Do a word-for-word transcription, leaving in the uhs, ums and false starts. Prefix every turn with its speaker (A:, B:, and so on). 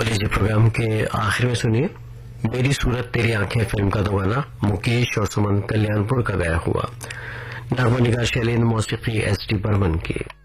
A: और लीजिए प्रोग्राम के आखिर में सुनिए मेरी सूरत तेरी आंखें फिल्म का दो गाना मुकेश और सुमन कल्याणपुर का गाया हुआ। नगमा निगार शैलीन मौसीकी एस टी बर्मन की।